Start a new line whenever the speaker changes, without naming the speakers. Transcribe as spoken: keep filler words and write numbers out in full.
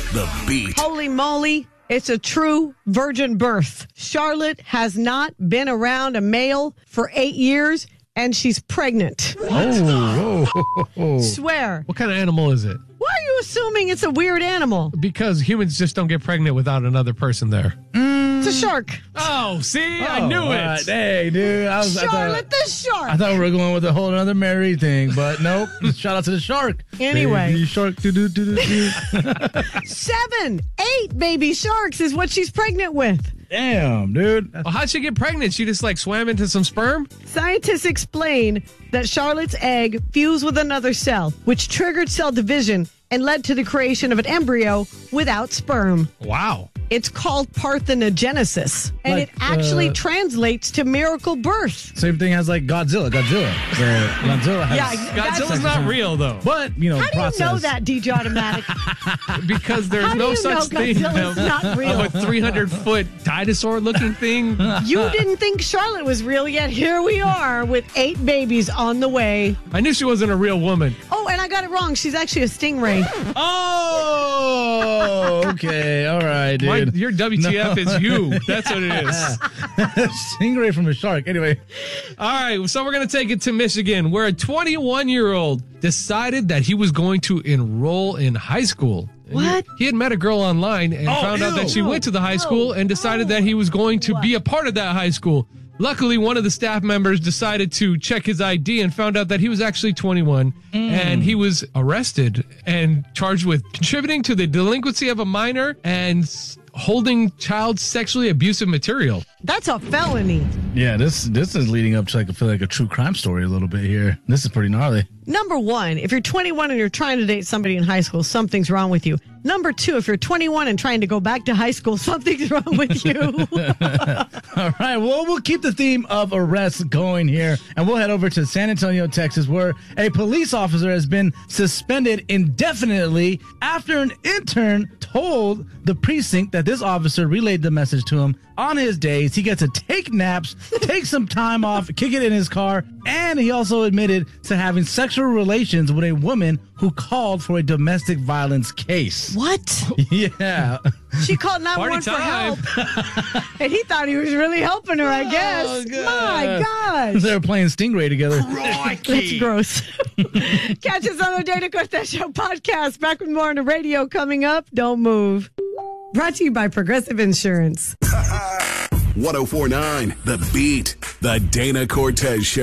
The Beat.
Holy moly. It's a true virgin birth. Charlotte has not been around a male for eight years, and she's pregnant.
Oh, oh, oh.
Swear.
What kind of animal is it?
Why are you assuming it's a weird animal?
Because humans just don't get pregnant without another person there.
It's a shark.
Oh, see? I
Oh,
knew
all
it.
right. Hey, dude. I was,
Charlotte
I thought,
the shark.
I thought we were going with a whole other Mary thing, but nope. Shout out to the shark.
Anyway.
Baby shark. Do, do, do, do, do.
Seven, eight baby sharks is what she's pregnant with.
Damn, dude.
Well, how'd she get pregnant? She just like swam into some sperm?
Scientists explain that Charlotte's egg fused with another cell, which triggered cell division and led to the creation of an embryo without sperm.
Wow.
It's called parthenogenesis, and
Like,
it actually
uh,
translates to miracle birth.
Same thing as like Godzilla. Godzilla. So Godzilla has.
Yeah,
Godzilla's not real, though.
But, you know,
How do
process.
you know that, D J Automatic?
Because there's
How do
no
you
such
know
thing
Godzilla's
of,
not real?
of a three hundred foot dinosaur-looking thing.
You didn't think Charlotte was real, yet here we are with eight babies on the way.
I knew she wasn't a real woman.
Oh, and I got it wrong. She's actually a stingray.
Oh, okay. All right, dude.
My, your W T F
No.
is you. That's what it is.
Stingray from a shark. Anyway.
All right, so we're going to take it to Michigan, where a twenty-one-year-old decided that he was going to enroll in high school.
What?
He had met a girl online and
Oh,
found out
ew.
that she went to the high school and decided that he was going to be a part of that high school. Luckily, one of the staff members decided to check his I D and found out that he was actually twenty-one, and he was arrested and charged with contributing to the delinquency of a minor and s- holding child sexually abusive material.
That's a felony.
Yeah, this this is leading up to like I feel like a true crime story a little bit here. This is pretty gnarly.
Number one, if you're twenty-one and you're trying to date somebody in high school, something's wrong with you. Number two, if you're twenty-one and trying to go back to high school, something's wrong with you.
All right, well, we'll keep the theme of arrests going here, and we'll head over to San Antonio, Texas, where a police officer has been suspended indefinitely after an intern told the precinct that this officer relayed the message to him. On his days, he gets to take naps, take some time off, kick it in his car, and he also admitted to having sexual relations with a woman who called for a domestic violence case.
What?
Yeah.
She called nine one one for help. And he thought he was really helping her, I guess.
Oh, God.
My gosh.
They were playing Stingray together.
That's gross. Catch us on the Dana Cortez Show podcast. Back with more on the radio coming up. Don't move. Brought to you by Progressive Insurance.
one oh four point nine The Beat. The Dana Cortez Show.